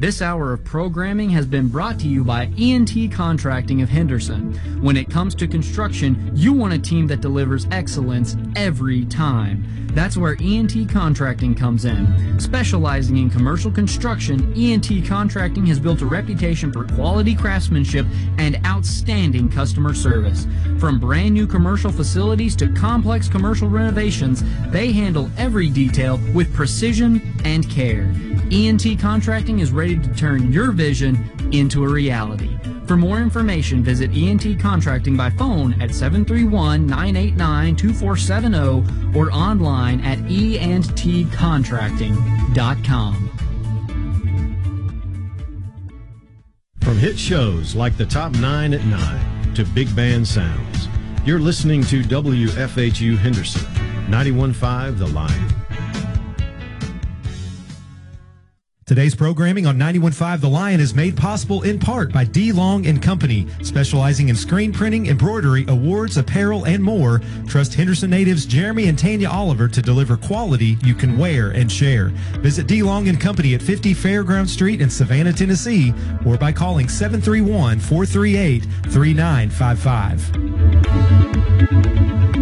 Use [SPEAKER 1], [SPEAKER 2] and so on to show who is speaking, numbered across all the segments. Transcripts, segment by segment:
[SPEAKER 1] This hour of programming has been brought to you by E&T Contracting of Henderson. When it comes to construction, you want a team that delivers excellence every time. That's where E&T Contracting comes in. Specializing in commercial construction, E&T Contracting has built a reputation for quality craftsmanship and outstanding customer service. From brand new commercial facilities to complex commercial renovations, they handle every detail with precision and care. E&T Contracting is ready to turn your vision into a reality. For more information, visit E&T Contracting by phone at 731-989-2470 or online at eandtcontracting.com.
[SPEAKER 2] From hit shows like The Top 9 at 9 to big band sounds, you're listening to WFHU Henderson, 91.5 The Lion.
[SPEAKER 3] Today's programming on 91.5 The Lion is made possible in part by D. Long & Company, specializing in screen printing, embroidery, awards, apparel, and more. Trust Henderson natives Jeremy and Tanya Oliver to deliver quality you can wear and share. Visit D. Long & Company at 50 Fairground Street in Savannah, Tennessee, or by calling 731-438-3955.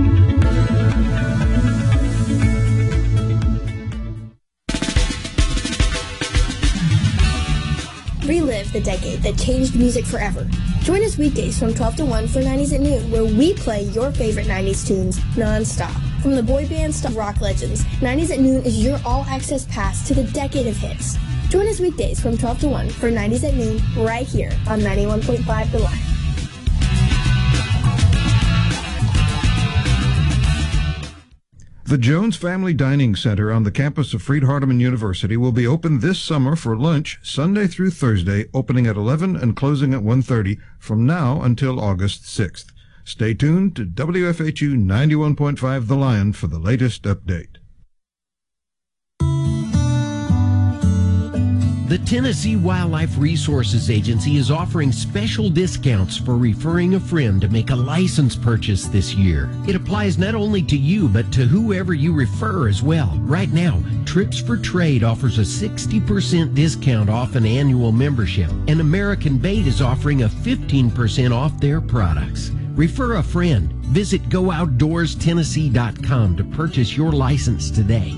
[SPEAKER 4] Relive the decade that changed music forever. Join us weekdays from 12 to 1 for 90s at Noon, where we play your favorite 90s tunes non-stop. From the boy bands to rock legends, 90s at Noon is your all-access pass to the decade of hits. Join us weekdays from 12 to 1 for 90s at Noon, right here on 91.5 The Lion.
[SPEAKER 5] The Jones Family Dining Center on the campus of Freed-Hardeman University will be open this summer for lunch Sunday through Thursday, opening at 11 and closing at 1:30 from now until August 6th. Stay tuned to WFHU 91.5 The Lion for the latest update.
[SPEAKER 6] The Tennessee Wildlife Resources Agency is offering special discounts for referring a friend to make a license purchase this year. It applies not only to you, but to whoever you refer as well. Right now, Trips for Trade offers a 60% discount off an annual membership, and American Bait is offering a 15% off their products. Refer a friend. Visit GoOutdoorsTennessee.com to purchase your license today.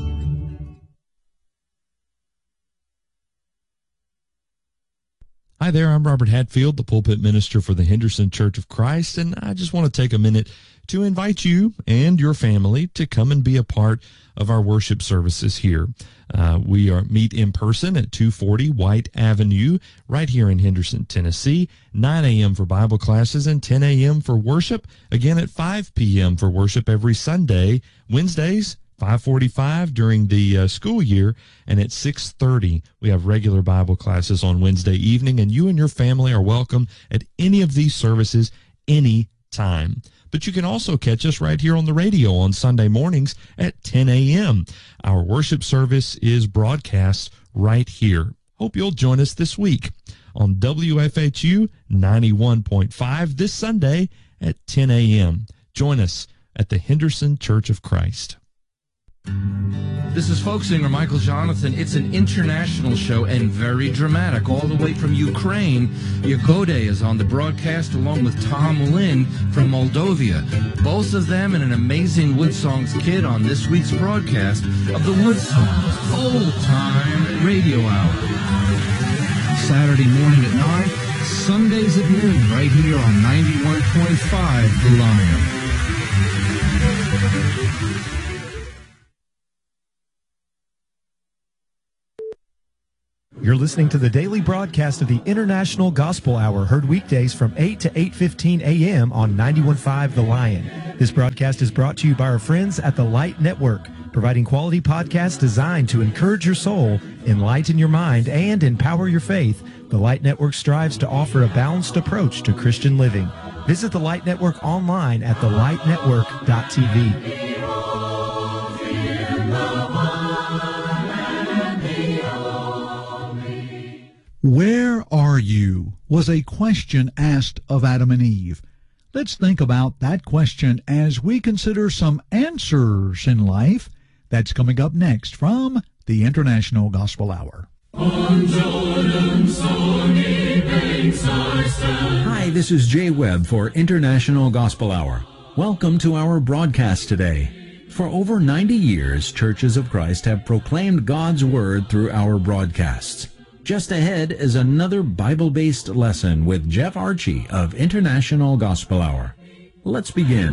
[SPEAKER 7] Hi there, I'm Robert Hatfield, the pulpit minister for the Henderson Church of Christ, and I just want to take a minute to invite you and your family to come and be a part of our worship services here. We meet in person at 240 White Avenue right here in Henderson, Tennessee, 9 a.m. for Bible classes and 10 a.m. for worship, again at 5 p.m. for worship every Sunday, Wednesdays, 5:45 during the school year, and at 6:30 we have regular Bible classes on Wednesday evening, and you and your family are welcome at any of these services any time. But you can also catch us right here on the radio on Sunday mornings at 10 a.m. Our worship service is broadcast right here. Hope you'll join us this week on WFHU 91.5 this Sunday at 10 a.m. Join us at the Henderson Church of Christ.
[SPEAKER 8] This is folk singer Michael Jonathan. It's an international show and very dramatic. All the way from Ukraine, Yagode is on the broadcast along with Tom Lynn from Moldova. Both of them and an amazing Wood Songs kid on this week's broadcast of the Wood Songs Old Time Radio Hour. Saturday morning at 9, Sundays at noon, right here on 91.5 The Lion.
[SPEAKER 3] You're listening to the daily broadcast of the International Gospel Hour, heard weekdays from 8 to 8:15 a.m. on 91.5 The Lion. This broadcast is brought to you by our friends at the Light Network, providing quality podcasts designed to encourage your soul, enlighten your mind, and empower your faith. The Light Network strives to offer a balanced approach to Christian living. Visit the Light Network online at thelightnetwork.tv.
[SPEAKER 9] Where are you? Was a question asked of Adam and Eve. Let's think about that question as we consider some answers in life. That's coming up next from the International Gospel Hour.
[SPEAKER 10] Hi, this is Jay Webb for International Gospel Hour. Welcome to our broadcast today. For over 90 years, Churches of Christ have proclaimed God's Word through our broadcasts. Just ahead is another Bible-based lesson with Jeff Archie of International Gospel Hour. Let's begin.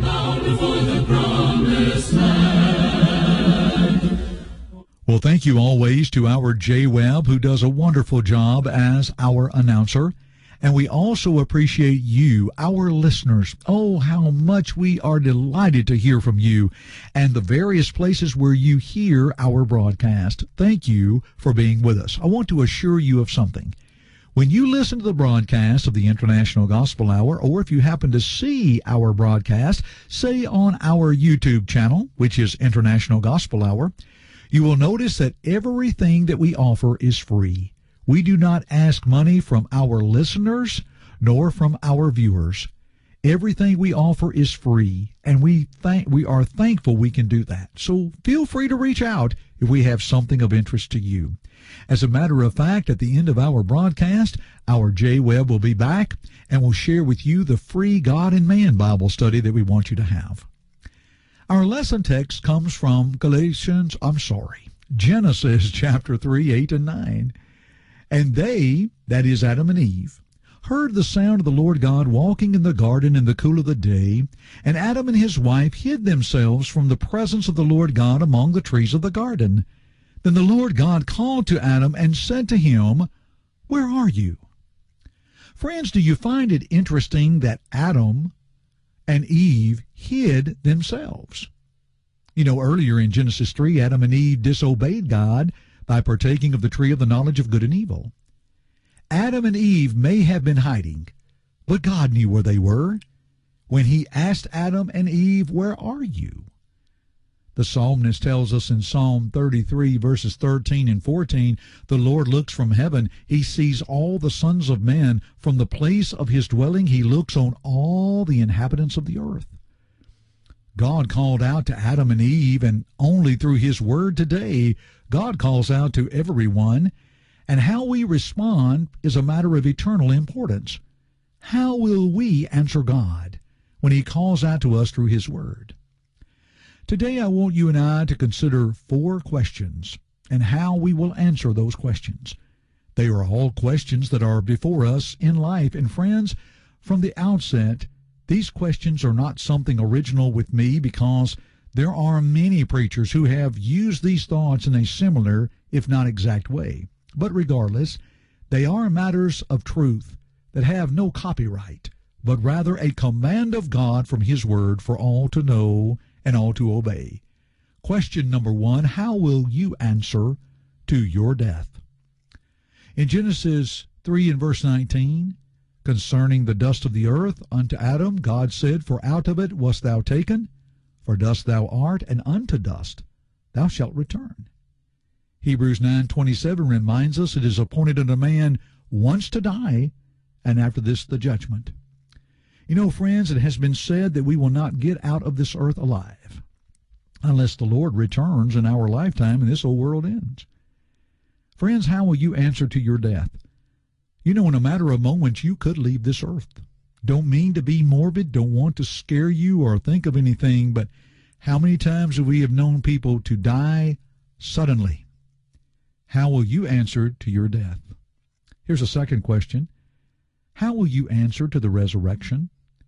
[SPEAKER 9] Well, thank you always to our Jay Webb, who does a wonderful job as our announcer. And we also appreciate you, our listeners. Oh, how much we are delighted to hear from you and the various places where you hear our broadcast. Thank you for being with us. I want to assure you of something. When you listen to the broadcast of the International Gospel Hour, or if you happen to see our broadcast, say on our YouTube channel, which is International Gospel Hour, you will notice that everything that we offer is free. We do not ask money from our listeners nor from our viewers. Everything we offer is free, and we are thankful we can do that. So feel free to reach out if we have something of interest to you. As a matter of fact, at the end of our broadcast, our Jay Webb will be back and will share with you the free God and Man Bible study that we want you to have. Our lesson text comes from Genesis chapter 3, 8 and 9. And they, that is Adam and Eve, heard the sound of the Lord God walking in the garden in the cool of the day, and Adam and his wife hid themselves from the presence of the Lord God among the trees of the garden. Then the Lord God called to Adam and said to him, "Where are you?" Friends, do you find it interesting that Adam and Eve hid themselves? You know, earlier in Genesis 3, Adam and Eve disobeyed God by partaking of the tree of the knowledge of good and evil. Adam and Eve may have been hiding, but God knew where they were when he asked Adam and Eve, "Where are you?" The psalmist tells us in Psalm 33, verses 13 and 14, the Lord looks from heaven. He sees all the sons of men. From the place of his dwelling, he looks on all the inhabitants of the earth. God called out to Adam and Eve, and only through his word today, God calls out to everyone, and how we respond is a matter of eternal importance. How will we answer God when he calls out to us through his word? Today I want you and I to consider 4 questions and how we will answer those questions. They are all questions that are before us in life, and friends, from the outset, these questions are not something original with me, because there are many preachers who have used these thoughts in a similar, if not exact way. But regardless, they are matters of truth that have no copyright, but rather a command of God from his word for all to know and all to obey. Question number 1, how will you answer to your death? In Genesis 3 and verse 19, concerning the dust of the earth, unto Adam God said, "For out of it wast thou taken, for dust thou art, and unto dust thou shalt return." Hebrews 9:27 reminds us it is appointed unto man once to die, and after this the judgment. You know, friends, it has been said that we will not get out of this earth alive unless the Lord returns in our lifetime and this old world ends. Friends, how will you answer to your death? You know, in a matter of moments, you could leave this earth. Don't mean to be morbid, don't want to scare you or think of anything, but how many times have we known people to die suddenly? How will you answer to your death? Here's a second question. How will you answer to the resurrection?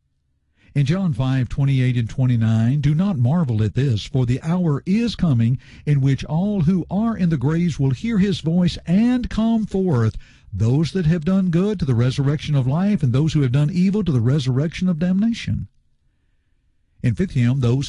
[SPEAKER 9] In John 5:28 and 29, do not marvel at this, for the hour is coming in which all who are in the graves will hear his voice and come forth, those that have done good to the resurrection of life, and those who have done evil to the resurrection of damnation. In 5th hymn, those